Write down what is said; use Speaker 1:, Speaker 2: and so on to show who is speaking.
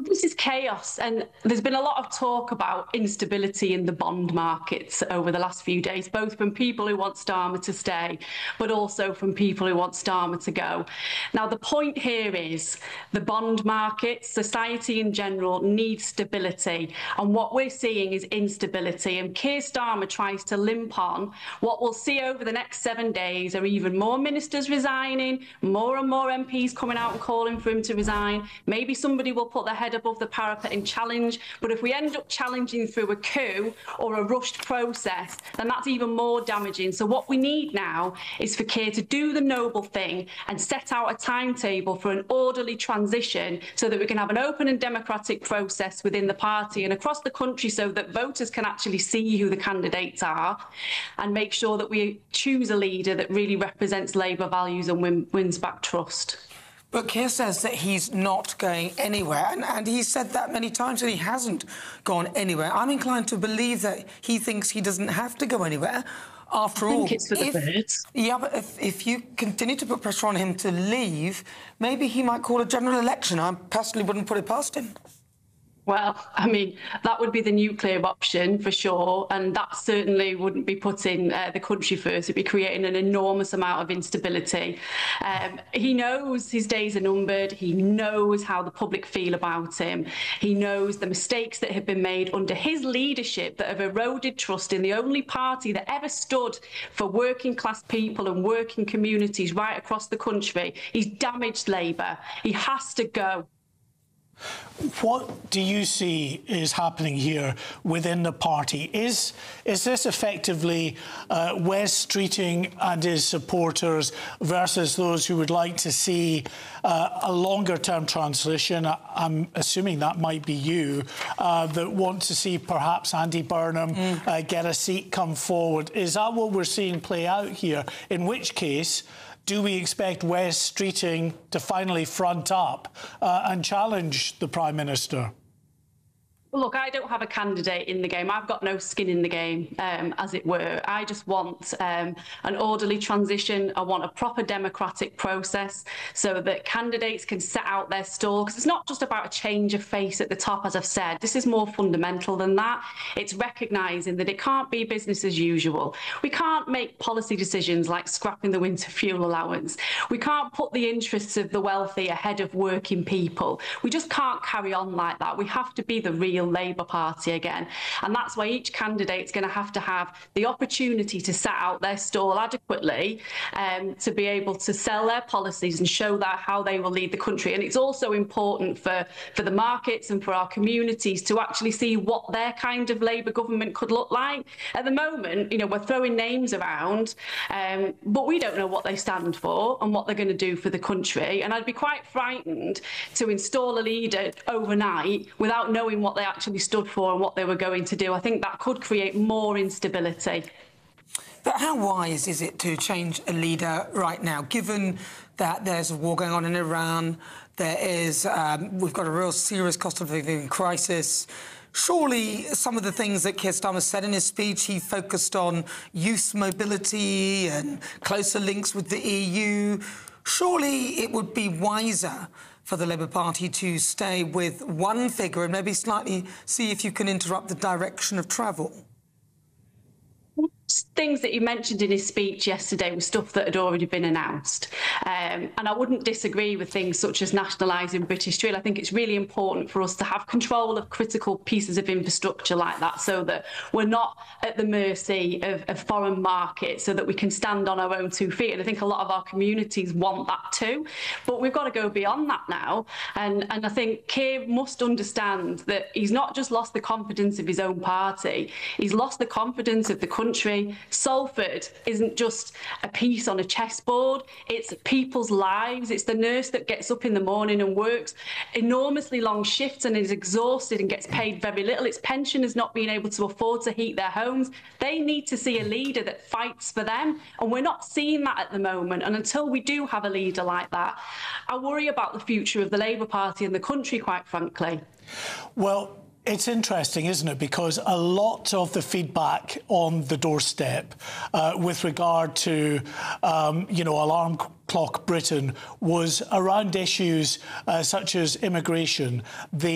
Speaker 1: This is chaos, and there's been a lot of talk about instability in the bond markets over the last few days, both from people who want Starmer to stay, but also from people who want Starmer to go. Now, the point here is the bond market, society in general, needs stability, and what we're seeing is instability, and Keir Starmer tries to limp on. What we'll see over the next 7 days are even more ministers resigning, more and more MPs coming out and calling for him to resign. Maybe somebody will put their head above the parapet and challenge, but if we end up challenging through a coup or a rushed process, then that's even more damaging. So what we need now is for Keir to do the noble thing and set out a timetable for an orderly transition so that we can have an open and democratic process within the party and across the country so that voters can actually see who the candidates are and make sure that we choose a leader that really represents Labour values and wins back trust.
Speaker 2: But Keir says that he's not going anywhere, and he's said that many times, and he hasn't gone anywhere. I'm inclined to believe that he thinks he doesn't have to go anywhere. After all,
Speaker 1: it's for the birds.
Speaker 2: Yeah, but if you continue to put pressure on him to leave, maybe he might call a general election. I personally wouldn't put it past him.
Speaker 1: Well, I mean, that would be the nuclear option for sure, and that certainly wouldn't be putting the country first. It'd be creating an enormous amount of instability. He knows his days are numbered. He knows how the public feel about him. He knows the mistakes that have been made under his leadership that have eroded trust in the only party that ever stood for working class people and working communities right across the country. He's damaged Labour. He has to go.
Speaker 3: What do you see is happening here within the party? Is this effectively Wes Streeting and his supporters versus those who would like to see a longer-term transition? I'm assuming that might be you, that want to see perhaps Andy Burnham get a seat come forward. Is that what we're seeing play out here? In which case, do we expect Wes Streeting to finally front up and challenge the Prime Minister?
Speaker 1: Well, look, I don't have a candidate in the game. I've got no skin in the game, as it were. I just want an orderly transition. I want a proper democratic process so that candidates can set out their stall. Because it's not just about a change of face at the top, as I've said. This is more fundamental than that. It's recognising that it can't be business as usual. We can't make policy decisions like scrapping the winter fuel allowance. We can't put the interests of the wealthy ahead of working people. We just can't carry on like that. We have to be the real Labour Party again, and that's why each candidate's going to have the opportunity to set out their stall adequately to be able to sell their policies and show that how they will lead the country. And it's also important for the markets and for our communities to actually see what their kind of Labour government could look like. At the moment, you know, we're throwing names around, but we don't know what they stand for and what they're going to do for the country. And I'd be quite frightened to install a leader overnight without knowing what they actually stood for and what they were going to do. I think that could create more instability.
Speaker 2: But how wise is it to change a leader right now, given that there's a war going on in Iran, we've got a real serious cost of living crisis? Surely some of the things that Keir Starmer said in his speech, he focused on youth mobility and closer links with the EU. Surely it would be wiser for the Labour Party to stay with one figure and maybe slightly see if you can interrupt the direction of travel.
Speaker 1: Things that he mentioned in his speech yesterday were stuff that had already been announced. And I wouldn't disagree with things such as nationalising British Steel. I think it's really important for us to have control of critical pieces of infrastructure like that so that we're not at the mercy of foreign markets, so that we can stand on our own 2 feet. And I think a lot of our communities want that too. But we've got to go beyond that now. And I think Keir must understand that he's not just lost the confidence of his own party, he's lost the confidence of the country. Salford isn't just a piece on a chessboard, it's people's lives. It's the nurse that gets up in the morning and works enormously long shifts and is exhausted and gets paid very little. Its pensioners not being able to afford to heat their homes. They need to see a leader that fights for them, and we're not seeing that at the moment. And until we do have a leader like that, I worry about the future of the Labour Party and the country, quite frankly.
Speaker 3: Well, it's interesting, isn't it? Because a lot of the feedback on the doorstep with regard to, Alarm Clock Britain was around issues such as immigration.